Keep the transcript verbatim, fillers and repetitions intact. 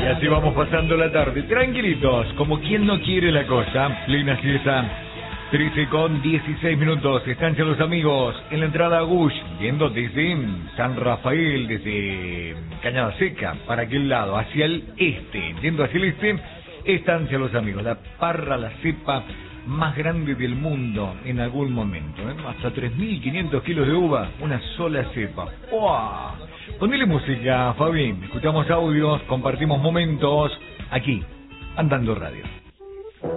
así vamos pasando la tarde, tranquilitos, como quien no quiere la cosa. Plena siesta, trece con dieciséis minutos. Están ya los amigos en la entrada a Gush, yendo desde San Rafael, desde Cañada Seca, para aquel lado, hacia el este. Yendo hacia el este, están ya los amigos. La parra, la cepa más grande del mundo en algún momento, ¿eh? Hasta tres mil quinientos kilos de uva, una sola cepa. ¡Wow! Ponele música, Fabi. Escuchamos audios, compartimos momentos aquí, Andando Radio.